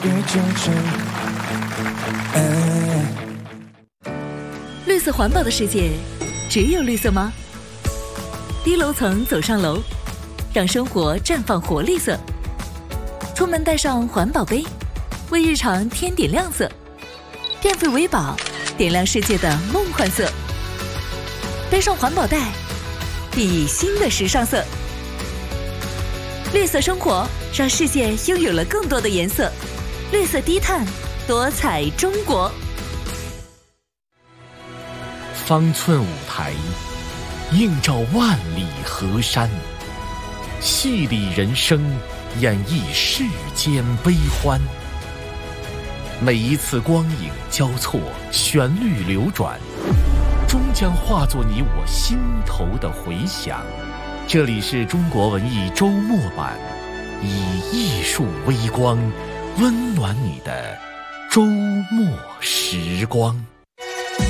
语真诚。 绿色环保的世界，只有绿色吗？低楼层走上楼，让生活绽放活力色。出门带上环保杯，为日常添点亮色。电费为宝，点亮世界的梦幻色。背上环保袋，熠熠新的时尚色。绿色生活，让世界拥有了更多的颜色。绿色低碳，多彩中国。 方寸舞台，映照万里河山，戏里人生，演绎世间悲欢。每一次光影交错，旋律流转，终将化作你我心头的回响。这里是中国文艺周末版，以艺术微光温暖你的周末时光。